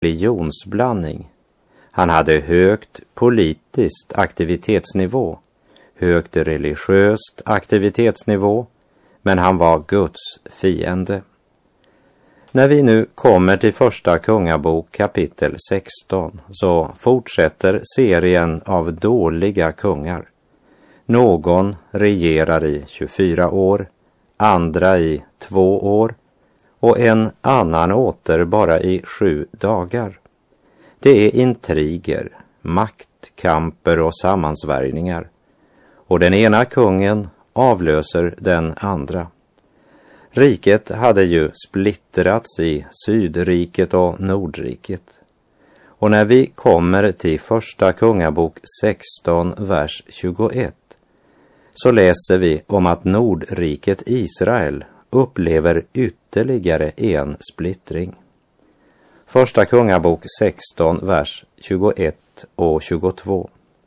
religionsblandning. Han hade högt politiskt aktivitetsnivå, högt religiöst aktivitetsnivå, men han var Guds fiende. När vi nu kommer till första kungabok kapitel 16 så fortsätter serien av dåliga kungar. Någon regerar i 24 år, andra i 2 år och en annan åter bara i 7 dagar. Det är intriger, maktkamper och sammansvärjningar. Och den ena kungen avlöser den andra. Riket hade ju splittrats i Sydriket och Nordriket. Och när vi kommer till första kungabok 16, vers 21, så läser vi om att Nordriket Israel upplever ytterligare en splittring. Första kungabok 16, vers 21 och 22.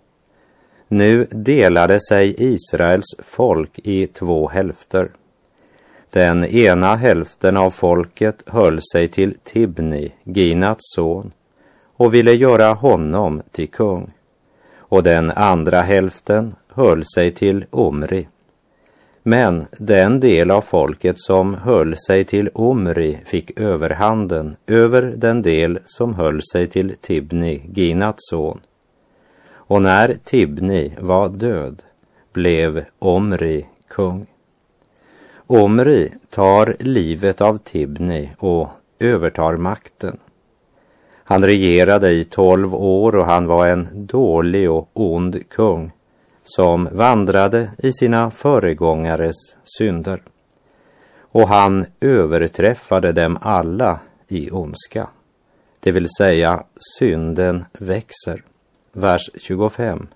Nu delade sig Israels folk i 2 hälfter. Den ena hälften av folket höll sig till Tibni, Ginats son, och ville göra honom till kung. Och den andra hälften höll sig till Omri. Men den del av folket som höll sig till Omri fick överhanden över den del som höll sig till Tibni, Ginats son. Och när Tibni var död blev Omri kung. Omri tar livet av Tibni och övertar makten. Han regerade i 12 år och han var en dålig och ond kung som vandrade i sina föregångares synder. Och han överträffade dem alla i ondska. Det vill säga synden växer. Vers 25.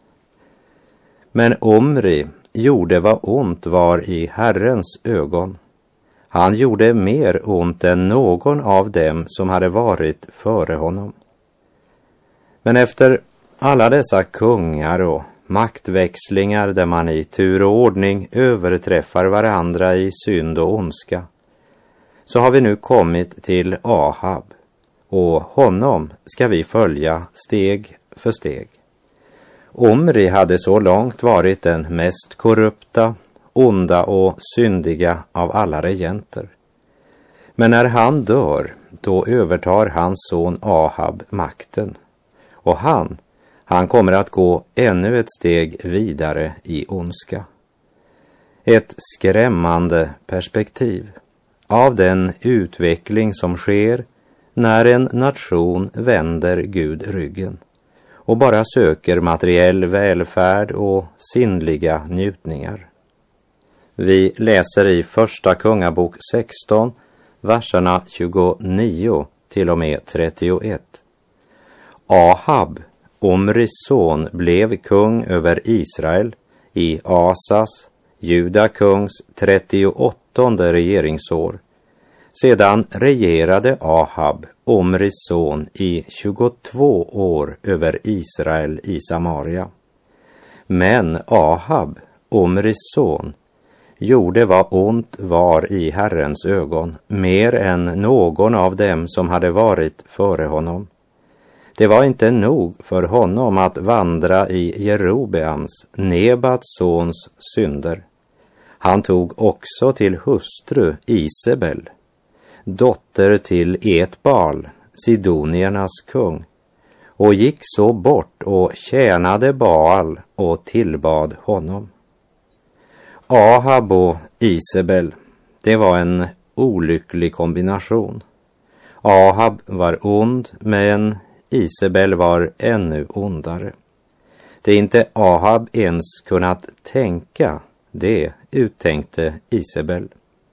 Men Omri gjorde vad ont var i Herrens ögon. Han gjorde mer ont än någon av dem som hade varit före honom. Men efter alla dessa kungar och maktväxlingar där man i tur och ordning överträffar varandra i synd och ondska, så har vi nu kommit till Ahab, och honom ska vi följa steg för steg. Omri hade så långt varit den mest korrupta, onda och syndiga av alla regenter. Men när han dör, då övertar hans son Ahab makten. Och han kommer att gå ännu ett steg vidare i ondska. Ett skrämmande perspektiv av den utveckling som sker när en nation vänder Gud ryggen och bara söker materiell välfärd och sinnliga njutningar. Vi läser i första kungabok 16, verserna 29 till och med 31. Ahab, Omris son, blev kung över Israel i Asas, Juda kungs 38:e regeringsår. Sedan regerade Ahab, Omris son, i 22 år över Israel i Samaria. Men Ahab, Omris son, gjorde vad ont var i Herrens ögon, mer än någon av dem som hade varit före honom. Det var inte nog för honom att vandra i Jerobeams, Nebats sons, synder. Han tog också till hustru Isabel, dotter till Etbal, Sidoniernas kung, och gick så bort och tjänade Baal och tillbad honom. Ahab och Isabel, det var en olycklig kombination. Ahab var ond, men Isabel var ännu ondare. Det inte Ahab ens kunnat tänka, det uttänkte Isabel.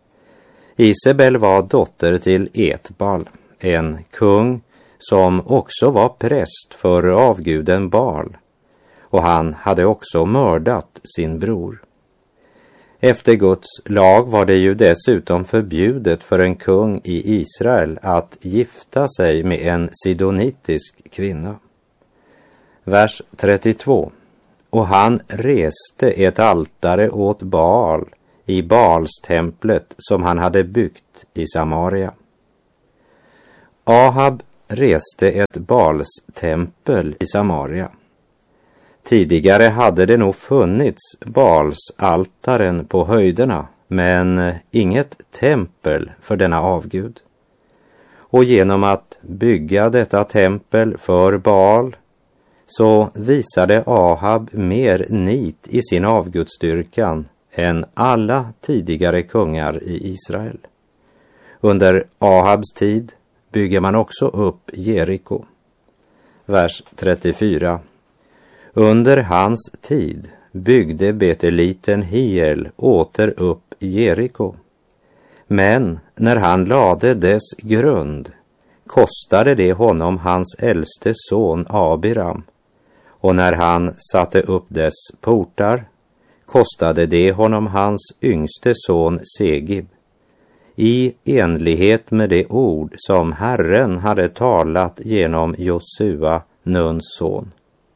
Isabel var dotter till Etbal, en kung som också var präst för avguden Baal, och han hade också mördat sin bror. Efter Guds lag var det ju dessutom förbjudet för en kung i Israel att gifta sig med en sidonitisk kvinna. Vers 32. Och han reste ett altare åt Baal i Baalstemplet som han hade byggt i Samaria. Ahab reste ett Balstempel i Samaria. Tidigare hade det nog funnits Balsaltaren på höjderna, men inget tempel för denna avgud. Och genom att bygga detta tempel för Baal så visade Ahab mer nit i sin avgudsdyrkan än alla tidigare kungar i Israel. Under Ahabs tid bygger man också upp Jeriko. Vers 34. Under hans tid byggde beteliten Hiel åter upp Jeriko. Men när han lade dess grund kostade det honom hans äldste son Abiram, och när han satte upp dess portar kostade det honom hans yngste son Segib, i enlighet med det ord som Herren hade talat genom Josua, Nuns son.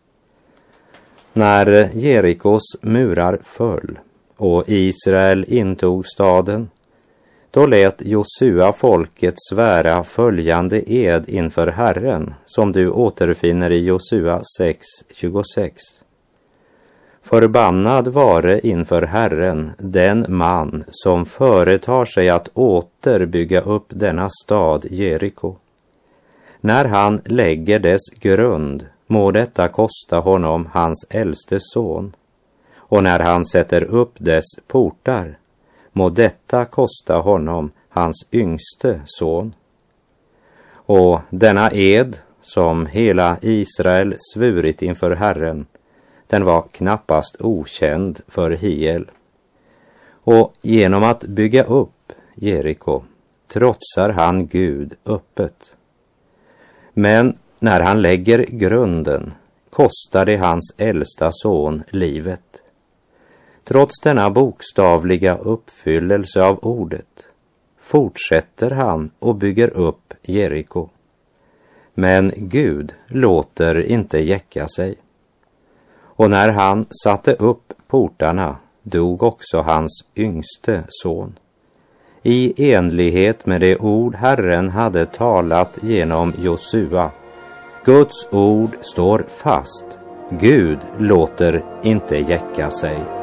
När Jerikos murar föll och Israel intog staden, då lät Josua folket svära följande ed inför Herren, som du återfinner i Josua 6:26. Förbannad vare inför Herren den man som företar sig att återbygga upp denna stad Jeriko. När han lägger dess grund må detta kosta honom hans äldste son, och när han sätter upp dess portar må detta kosta honom hans yngste son. Och denna ed som hela Israel svurit inför Herren, den var knappast okänd för Hiel. Och genom att bygga upp Jeriko trotsar han Gud öppet. Men när han lägger grunden kostar det hans äldsta son livet. Trots denna bokstavliga uppfyllelse av ordet fortsätter han och bygger upp Jeriko. Men Gud låter inte jäcka sig. Och när han satte upp portarna dog också hans yngste son, i enlighet med det ord Herren hade talat genom Josua. Guds ord står fast. Gud låter inte jäcka sig.